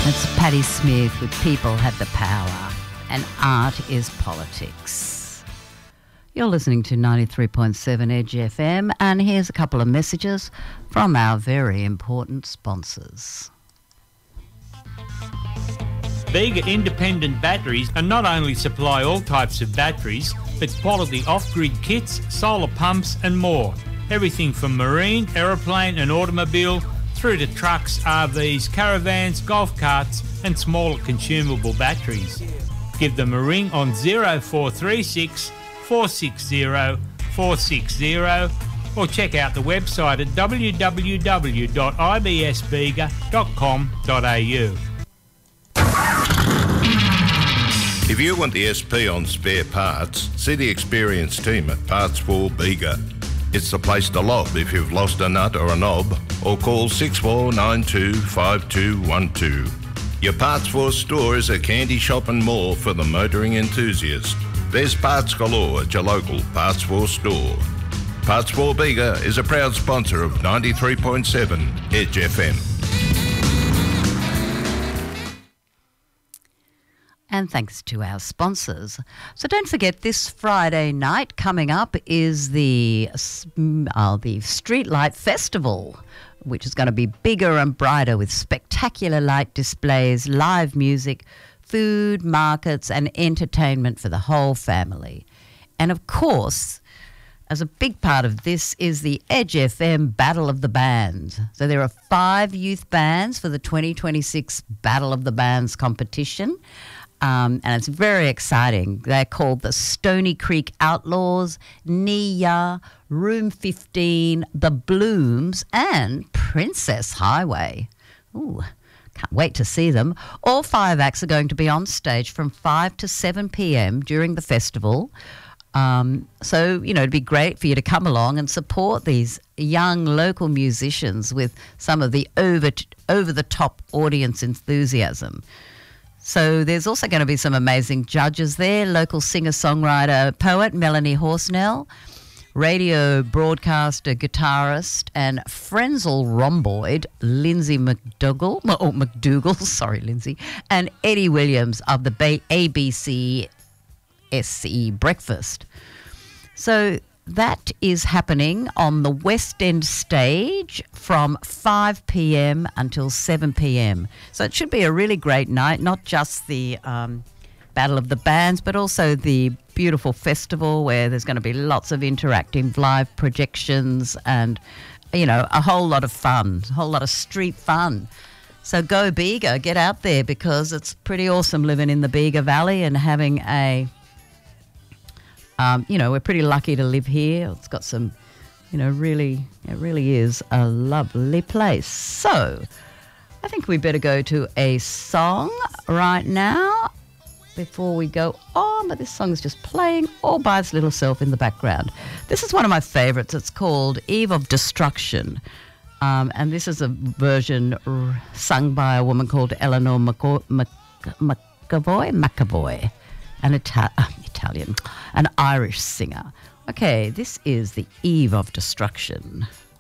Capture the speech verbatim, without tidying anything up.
It's Patti Smith with People Have the Power and Art is Politics. You're listening to ninety-three point seven Edge F M, and here's a couple of messages from our very important sponsors. Bega Independent Batteries are not only supply all types of batteries, but quality off-grid kits, solar pumps and more. Everything from marine, aeroplane and automobile through to trucks, R Vs, caravans, golf carts and smaller consumable batteries. Give them a ring on zero four three six, four six zero, four six zero or check out the website at w w w dot i b s bega dot com dot a u. If you want the S P on spare parts, see the experienced team at Parts for Bega. It's the place to lob if you've lost a nut or a knob, or call six four nine two, five two one two. Your Parts for store is a candy shop and more for the motoring enthusiast. There's parts galore at your local Parts for store. Parts for Bega is a proud sponsor of ninety-three point seven Edge F M. And thanks to our sponsors. So don't forget, this Friday night coming up is the, uh, the Streetlight Festival, which is going to be bigger and brighter with spectacular light displays, live music, food, markets and entertainment for the whole family. And of course, as a big part of this is the Edge F M Battle of the Bands. So there are five youth bands for the twenty twenty-six Battle of the Bands competition. Um, and it's very exciting. They're called the Stony Creek Outlaws, Nia, Room fifteen, The Blooms, and Princess Highway. Ooh, can't wait to see them. All five acts are going to be on stage from five to seven p.m. during the festival. Um, so, you know, it'd be great for you to come along and support these young local musicians with some of the over over-the-top audience enthusiasm. So there's also going to be some amazing judges there, local singer-songwriter, poet Melanie Horsnell, radio broadcaster, guitarist and Frenzal rhomboid Lindsay McDougall, oh, McDougall, sorry Lindsay, and Eddie Williams of the A B C S E Breakfast. So that is happening on the West End stage from five p.m. until seven p.m. So it should be a really great night, not just the um, Battle of the Bands, but also the beautiful festival where there's going to be lots of interactive live projections and, you know, a whole lot of fun, a whole lot of street fun. So go Bega, get out there because it's pretty awesome living in the Bega Valley and having a... Um, you know, we're pretty lucky to live here. It's got some, you know, really, it really is a lovely place. So I think we better go to a song right now before we go on. But this song is just playing all by its little self in the background. This is one of my favourites. It's called Eve of Destruction. Um, and this is a version r- sung by a woman called Eleanor McCoy, Mc, McAvoy, McAvoy. An Ita- uh, Italian, an Irish singer. Okay, this is The Eve of Destruction.